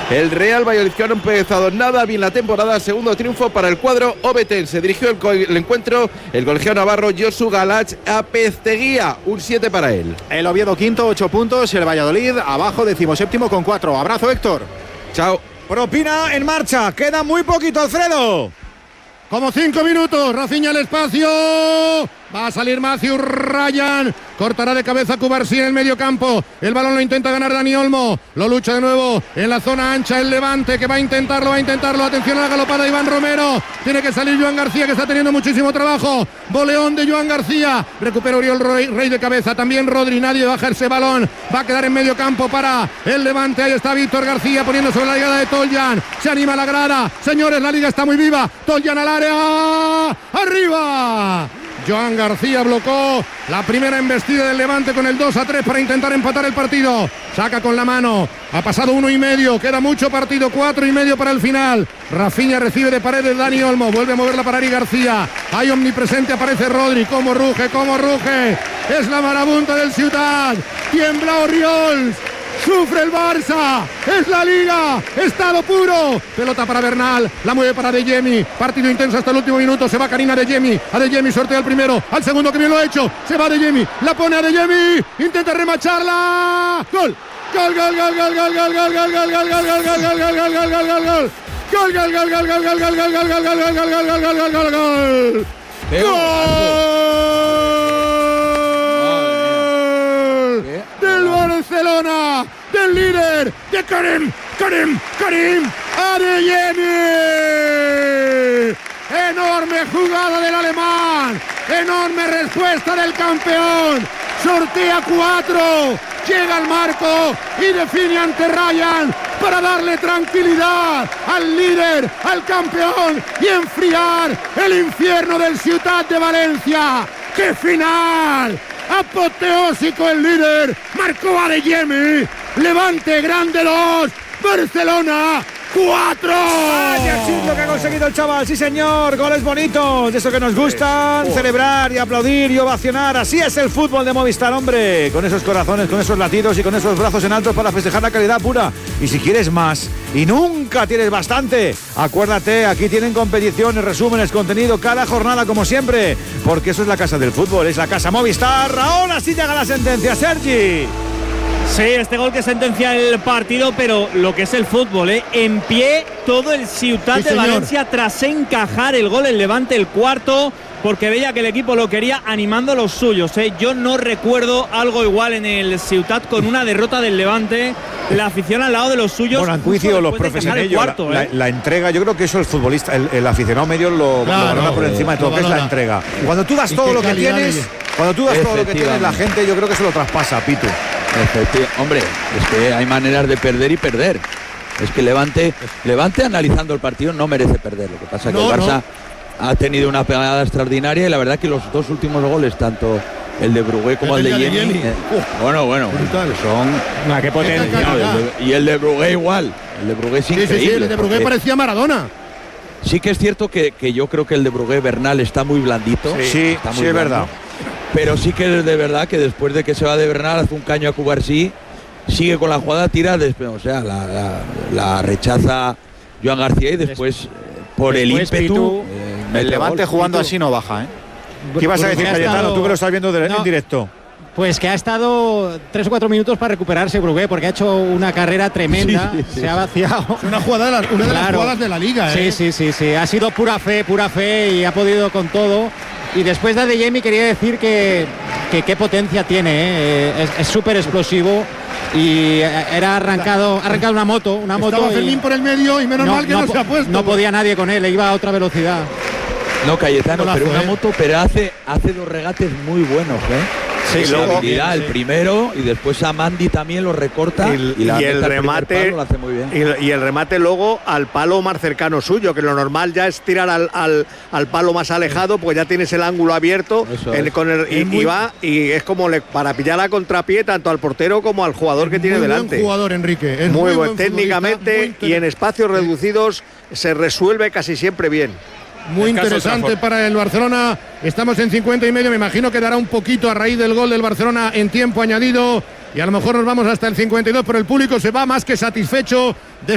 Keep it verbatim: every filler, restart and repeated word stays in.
El Real Valladolid, que no ha empezado nada bien la temporada, segundo triunfo para el cuadro obetense. Dirigió el, co- el encuentro el colegiado navarro Josu Galach Apezteguía, un siete para él. El Oviedo quinto, ocho puntos, el Valladolid abajo, decimoséptimo con cuatro. Abrazo, Héctor. Chao. Propina en marcha, queda muy poquito, Alfredo. Como cinco minutos, Rafinha al espacio. Va a salir Matthew Ryan. Cortará de cabeza Cubarsí en el medio campo. El balón lo intenta ganar Dani Olmo. Lo lucha de nuevo en la zona ancha el Levante, que va a intentarlo, va a intentarlo. Atención a la galopada de Iván Romero. Tiene que salir Joan García, que está teniendo muchísimo trabajo. Boleón de Joan García. Recupera Oriol Rey, Rey de cabeza. También Rodri. Nadie baja ese balón. Va a quedar en medio campo para el Levante. Ahí está Víctor García poniendo sobre la llegada de Toljan. Se anima la grada. Señores, la liga está muy viva. Toljan al área. ¡Arriba! Joan García blocó la primera embestida del Levante con el dos a tres para intentar empatar el partido. Saca con la mano. Ha pasado uno y medio. Queda mucho partido. Cuatro y medio para el final. Rafinha recibe de Paredes Dani Olmo. Vuelve a moverla para Ari García. Ahí omnipresente aparece Rodri. Cómo ruge, cómo ruge. Es la marabunta del Ciutat. Tiembla Oriols. Sufre el Barça, es la Liga, estado puro. Pelota para Bernal, la mueve para De Jemi. Partido intenso hasta el último minuto. Se va Karina De Jemi. A De Jemi sortea el primero, al segundo que bien lo ha hecho. Se va De Jemi, la pone a De Jemi. Intenta remacharla. Gol. Gol, gol, gol, gol, gol, gol, gol, gol, gol, gol, gol, gol, gol, gol, gol, gol, gol, gol, gol. Gol, gol, gol, gol, gol, gol, gol, gol, gol, gol, gol, gol, gol, gol, gol, gol, gol. Del Barcelona, del líder, de Karim, Karim, Karim Adeyemi. Enorme jugada del alemán, enorme respuesta del campeón. Sortea cuatro, llega al marco y define ante Ryan para darle tranquilidad al líder, al campeón y enfriar el infierno del Ciutat de Valencia. ¡Qué final! Apoteósico el líder, marcó Adeyemi. Levante grande dos, Barcelona cuatro. Vaya chico que ha conseguido el chaval, sí señor, goles bonitos, de eso que nos gustan, sí. Celebrar y aplaudir y ovacionar, así es el fútbol de Movistar, hombre, con esos corazones, con esos latidos y con esos brazos en alto para festejar la calidad pura. Y si quieres más y nunca tienes bastante, acuérdate, aquí tienen competiciones, resúmenes, contenido cada jornada como siempre, porque eso es la casa del fútbol, es la casa Movistar. Ahora sí llega la sentencia, Sergi. Sí, este gol que sentencia el partido, pero lo que es el fútbol, ¿eh? En pie todo el Ciutat sí, de Valencia tras encajar el gol, el Levante, el cuarto, porque veía que el equipo lo quería animando a los suyos, ¿eh? Yo no recuerdo algo igual en el Ciutat con una derrota del Levante, la afición al lado de los suyos. Bueno, han coincidido los profesionales, la, ¿eh? la, la entrega, yo creo que eso el futbolista, el, el aficionado medio lo, claro, lo valora por encima de todo, que es la entrega. Cuando tú das todo lo que tienes, cuando tú das todo lo que tienes, la gente yo creo que se lo traspasa, Pitu. Hombre, es que hay maneras de perder y perder. Es que Levante, Levante analizando el partido no merece perder. Lo que pasa es que no, el Barça no. ha tenido una pegada extraordinaria y la verdad que los dos últimos goles, tanto el de Brugué como el, el de Yemi, eh, bueno, bueno, son ah, qué potencia. No, el de, y el de Brugué igual. El de Brugué es sí, increíble. Sí, sí, el de Brugué parecía Maradona. Sí que es cierto que, que yo creo que el de Brugué Bernal está muy blandito. Sí, sí, está muy sí es blando. verdad. Pero sí que es de verdad que después de que se va de Bernal hace un caño a Cubarsí, sigue con la jugada, tira, después, o sea, la, la, la rechaza Joan García y después, por después, el ímpetu... Eh, el Levante gol, jugando Pitu. Así no baja, ¿eh? ¿Qué ibas a decir, Cayetano? Estado... Tú que lo estás viendo de, no. en directo. Pues que ha estado tres o cuatro minutos para recuperarse Brugué, porque ha hecho una carrera tremenda, sí, sí, se ha vaciado. Es una, jugada de la, una de claro. las jugadas de la Liga, ¿eh? Sí, sí, sí, sí, ha sido pura fe, pura fe y ha podido con todo. Y después de Adeyemi quería decir que que qué potencia tiene, ¿eh? es súper explosivo y era arrancado, arrancado una moto, una moto. Estaba Fermín por el medio y menos no, mal que no, no se ha puesto. No podía nadie con él, le iba a otra velocidad. No, Cayetano, pero una moto, pero hace, hace dos regates muy buenos, ¿eh? Sí, sí, la habilidad, sí. El primero y después a Mandy también lo recorta y, y, la y el remate el lo hace muy bien. Y, y el remate luego al palo más cercano suyo, que lo normal ya es tirar al, al, al palo más alejado, pues ya tienes el ángulo abierto en, con el, y, muy, y va y es como le, para pillar a contrapié tanto al portero como al jugador que tiene muy delante. Buen jugador, Enrique. Es muy, muy buen buen técnicamente y en espacios reducidos se resuelve casi siempre bien. Muy interesante para el Barcelona. Estamos en cincuenta y medio. Me imagino que dará un poquito a raíz del gol del Barcelona en tiempo añadido. Y a lo mejor nos vamos hasta el cincuenta y dos, pero el público se va más que satisfecho de